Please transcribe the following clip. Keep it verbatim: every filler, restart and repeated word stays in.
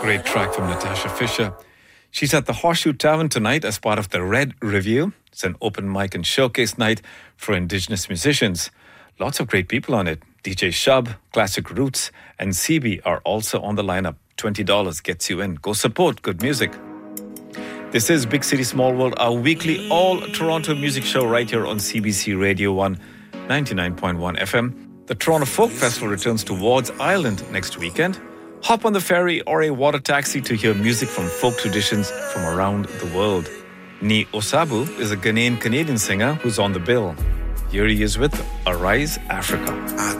Great track from Natasha Fisher. She's at the Horseshoe Tavern tonight as part of the Red Review. It's an open mic and showcase night for Indigenous musicians. Lots of great people on it. D J Shub, Classic Roots and C B are also on the lineup. twenty dollars gets you in. Go support good music. This is Big City Small World, our weekly all-Toronto music show right here on C B C Radio one, ninety-nine point one F M. The Toronto Folk Festival returns to Wards Island next weekend. Hop on the ferry or a water taxi to hear music from folk traditions from around the world. Ni Osabu is a Ghanaian Canadian singer who's on the bill. Here he is with Arise Africa. I